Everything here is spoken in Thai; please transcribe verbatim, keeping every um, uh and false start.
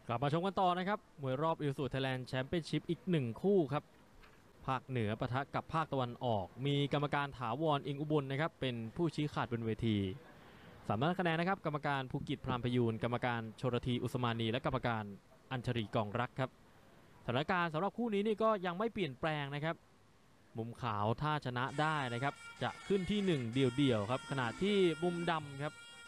กลับมาชมกันต่อนะครับมวยรอบอิลสูไทยแลนด์แชมเปี้ยนชิพอีกหนึ่งคู่ครับภาคเหนือปะทะกับภาคตะวันออกมีกรรมการถาวรอิงอุบลนะครับเป็นผู้ชี้ขาดบนเวทีสามนัดคะแนนนะครับกรรมการภูกิจพรามพยูนกรรมการชลทีอุสมานีและกรรมการอัญชรีกองรักครับสถานการณ์สำหรับคู่นี้นี่ก็ยังไม่เปลี่ยนแปลงนะครับมุมขาวถ้าชนะได้นะครับจะขึ้นที่หนึ่งเดี่ยวๆครับขณะที่มุมดำครับ